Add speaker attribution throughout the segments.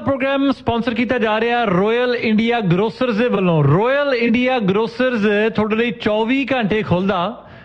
Speaker 1: Programme sponsor किया जा रहा है रॉयल इंडिया ग्रोसर्स दे वल्लों। रॉयल इंडिया ग्रोसर्स तुहाडे लई 24 घंटे खुलदा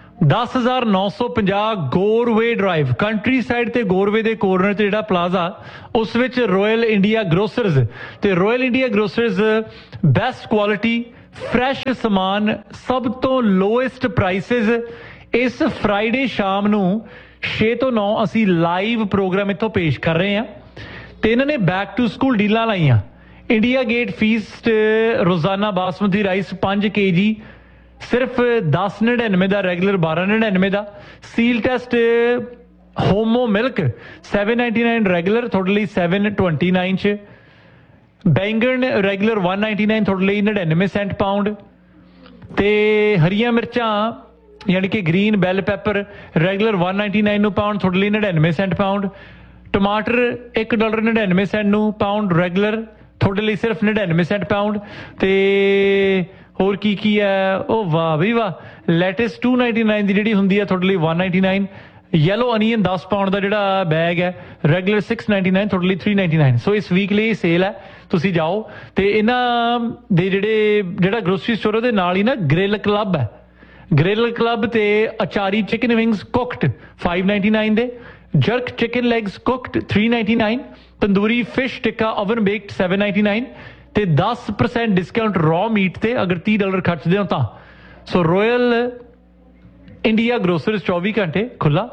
Speaker 1: 10,950 गोरवे ड्राइव कंट्री साइड ते गोरवे दे कोर्नर ते जिहड़ा प्लाजा उस विच रॉयल इंडिया ग्रोसर्स ते royal India grocers best quality fresh समान सब तो लोएस्ट प्राइसिस। इस फ्राइडे शाम नूं 6 ਤੋਂ 9 ਅਸੀਂ ਲਾਈਵ ਪ੍ਰੋਗਰਾਮ ਇੱਥੋਂ ਪੇਸ਼ ਕਰ ਰਹੇ ਹਾਂ ਤੇ ਇਹਨਾਂ ਨੇ ਬੈਕ ਟੂ ਸਕੂਲ ਡੀਲਾਂ ਲਾਈਆਂ। ਇੰਡੀਆ ਗੇਟ ਫੀਸਟ ਰੋਜ਼ਾਨਾ ਬਾਸਮਤੀ ਰਾਈਸ 5 kg ਸਿਰਫ 10.99 ਦਾ, ਰੈਗੂਲਰ 12.99 ਦਾ। ਸੀਲ ਟੈਸਟ ਹੋਮੋ ਮਿਲਕ 799 ਰੈਗੂਲਰ ਤੁਹਾਡੇ ਲਈ 729 ਚ। ਬੈਂਗਣ ਰੈਗੂਲਰ 199 ਤੁਹਾਡੇ ਲਈ 99 ਸੈਂਟ ਪਾਉਂਡ। ਤੇ ਹਰੀਆਂ ਮਿਰਚਾਂ यानी कि ग्रीन बैल पैपर रैगूलर 199 ਨੂੰ ਪਾਉਂਡ ਤੁਹਾਡੇ ਲਈ 99 ਸੈਂਟ ਪਾਉਂਡ। ਟਮਾਟਰ $1.99 ਨੂੰ ਪਾਉਂਡ ਰੈਗੂਲਰ ਤੁਹਾਡੇ ਲਈ ਸਿਰਫ 99 ਸੈਂਟ ਪਾਉਂਡ। ਤੇ ਹੋਰ ਕੀ ਹੈ ਉਹ ਵਾਹ ਵੀ ਵਾਹ ਲੈਟਸ 299 ਦੀ ਜਿਹੜੀ ਹੁੰਦੀ ਹੈ ਤੁਹਾਡੇ ਲਈ 199। ਯੈਲੋ ਅਨੀਅਨ 10 ਪਾਉਂਡ ਦਾ ਜਿਹੜਾ ਬੈਗ ਹੈ ਰੈਗੂਲਰ 699 ਤੁਹਾਡੇ ਲਈ 399। ਸੋ ਇਸ ਵੀਕ ਲਈ ਸੇਲ ਹੈ, ਤੁਸੀਂ ਜਾਓ। ਤੇ ਇਹਨਾਂ ਦੇ ਜਿਹੜਾ ਗਰੋਸਰੀ ਸਟੋਰ ਉਹਦੇ ਨਾਲ ਹੀ ਨਾ ਗ੍ਰਿਲ ਕਲੱਬ ਹੈ। ਗ੍ਰਿਲ ਕਲੱਬ ਤੇ ਅਚਾਰੀ ਚਿਕਨ ਵਿੰਗਸ ਕੁਕਡ 599 ਦੇ, jerk chicken legs cooked 399, tandoori fish ਟਿੱਕਾ ਓਵਨ ਬੇਕਡ 799 ਤੇ 10% ਡਿਸਕਾਊਂਟ ਰॉ ਮੀਟ ਤੇ ਅਗਰ $30 ਖਰਚਦੇ ਹੋ ਤਾਂ। ਸੋ ਰॉयल ਇੰਡੀਆ ਗਰੋਸਰੀਜ਼ 24 ਘੰਟੇ ਖੁੱਲਾ।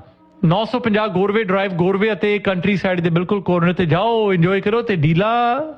Speaker 1: 10,950 ਗੋਰਵੇ ਡਰਾਈਵ, ਗੋਰਵੇ ਅਤੇ ਕੰਟਰੀ ਸਾਈਡ ਦੇ ਬਿਲਕੁਲ ਕੋਰਨਰ ਤੇ ਜਾਓ, ਇੰਜੋਏ ਕਰੋ ਤੇ ਡੀਲਾ